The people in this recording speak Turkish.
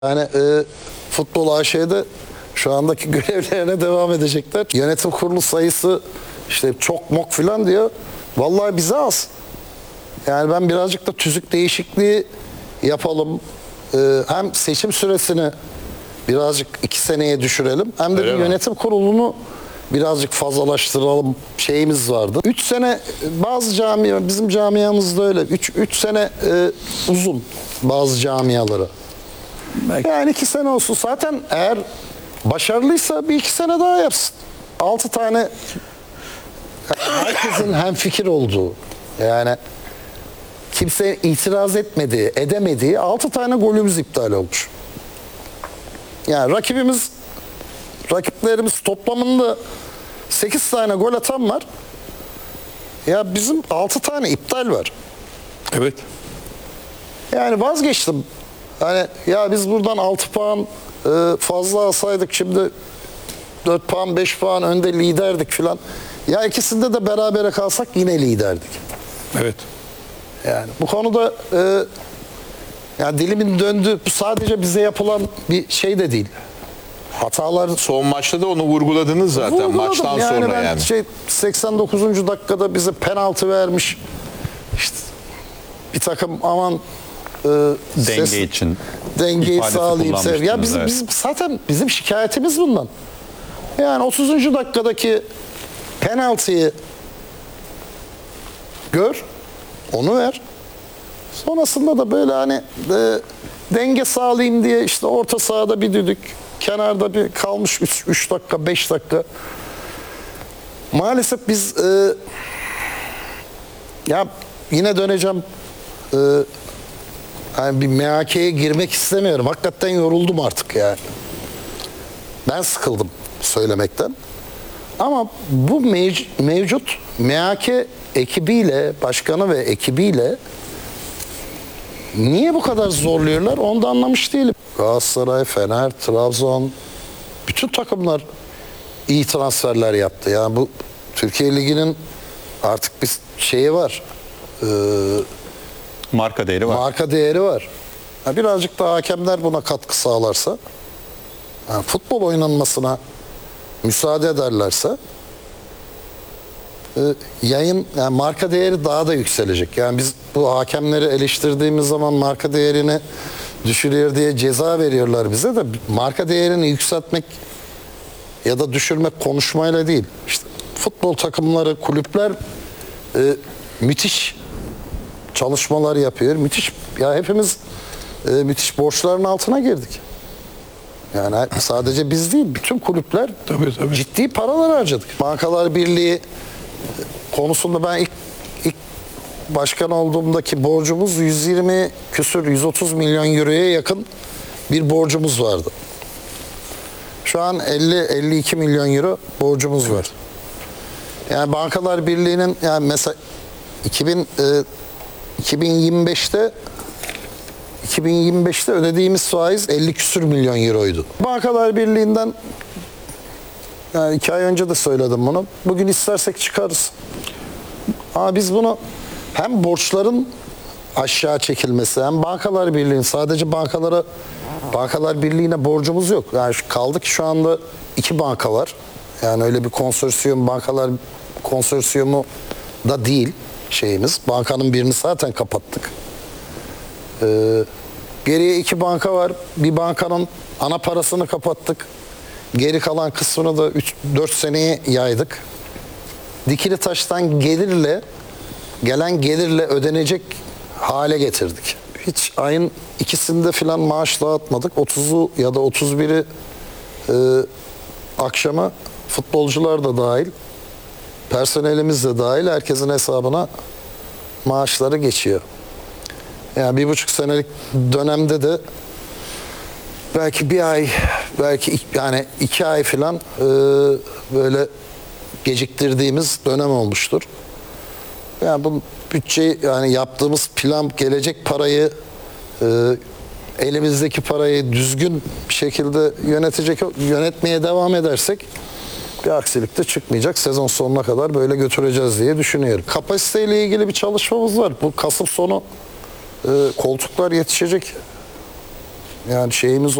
Yani Futbol AŞ'de şu andaki görevlerine devam edecekler. Yönetim kurulu sayısı işte çok mok filan diyor. Vallahi bize az. Yani ben birazcık da tüzük değişikliği yapalım. Hem seçim süresini birazcık 2 seneye düşürelim. Hem de yönetim kurulunu birazcık fazlalaştıralım şeyimiz vardı. 3 sene bazı camia, bizim camiamızda öyle. 3 sene uzun bazı camialara. Yani 2 sene olsun. Zaten eğer başarılıysa bir 2 sene daha yapsın. 6 tane herkesin hemfikir olduğu, yani kimse itiraz etmediği, edemediği 6 tane golümüz iptal olmuş. Yani rakiplerimiz toplamında 8 tane gol atan var. Ya bizim 6 tane iptal var. Evet. Yani vazgeçtim. Hani ya biz buradan 6 puan fazla alsaydık şimdi 4 puan 5 puan önde liderdik filan. Ya ikisinde de berabere kalsak yine liderdik. Evet. Yani bu konuda yani dilimin döndü. Bu sadece bize yapılan bir şey de değil. Hatalar Son maçta da onu vurguladınız zaten. vurguladım. Maçtan Yani sonra ben yani. 89. dakikada bize penaltı vermiş. İşte bir takım aman Denge için dengeyi ifadesi sağlayayım. Ya kullanmıştınız, evet. bizim zaten bizim şikayetimiz bundan. Yani 30. dakikadaki penaltıyı gör, onu ver. Sonrasında da böyle hani denge sağlayayım diye işte orta sahada bir düdük, kenarda bir kalmış 3 dakika, 5 dakika. Maalesef biz ya yine döneceğim, yani bir MHK'ye girmek istemiyorum. Hakikaten yoruldum artık yani. Ben sıkıldım söylemekten. Ama bu mevcut MHK ekibiyle, başkanı ve ekibiyle niye bu kadar zorluyorlar onu da anlamış değilim. Galatasaray, Fener, Trabzon, bütün takımlar iyi transferler yaptı. Yani bu Türkiye Ligi'nin artık bir şeyi var. marka değeri var. Marka değeri var. Yani birazcık daha hakemler buna katkı sağlarsa, yani futbol oynanmasına müsaade ederlerse yani marka değeri daha da yükselecek. Yani biz bu hakemleri eleştirdiğimiz zaman marka değerini düşürüyor diye ceza veriyorlar bize de, marka değerini yükseltmek ya da düşürmek konuşmayla değil. İşte futbol takımları, kulüpler müthiş çalışmalar yapıyor. Müthiş, ya hepimiz müthiş borçların altına girdik. Yani sadece biz değil, bütün kulüpler Tabii. ciddi paralar harcadık. Bankalar Birliği konusunda ben ilk başkan olduğumdaki borcumuz 120 küsür 130 milyon euroya yakın bir borcumuz vardı. Şu an 50-52 milyon euro borcumuz var. Yani Bankalar Birliği'nin yani mesela 2025'te ödediğimiz faiz 50 küsür milyon euroydu. Bankalar Birliği'nden, yani 2 ay önce de söyledim bunu. Bugün istersek çıkarız. Ama biz bunu hem borçların aşağı çekilmesi hem Bankalar Birliği'nin, sadece Bankalar Birliği'ne borcumuz yok. Yani kaldı ki şu anda 2 banka var. Yani öyle bir konsorsiyum, bankalar konsorsiyumu da değil şeyimiz. Bankanın birini zaten kapattık. Geriye 2 banka var. Bir bankanın ana parasını kapattık. Geri kalan kısmını da 4 seneye yaydık. Dikili taştan gelen gelirle ödenecek hale getirdik. Hiç ayın ikisinde filan maaş dağıtmadık. 30'u ya da 31'i akşama futbolcular da dahil, personelimiz de dahil herkesin hesabına maaşları geçiyor. Yani 1,5 senelik dönemde de belki bir ay, belki yani 2 ay falan böyle geciktirdiğimiz dönem olmuştur. Yani bu bütçeyi, yani yaptığımız plan, gelecek parayı, elimizdeki parayı düzgün bir şekilde yönetmeye devam edersek bir aksilik de çıkmayacak. Sezon sonuna kadar böyle götüreceğiz diye düşünüyorum. Kapasiteyle ilgili bir çalışmamız var. Bu Kasım sonu koltuklar yetişecek. Yani şeyimiz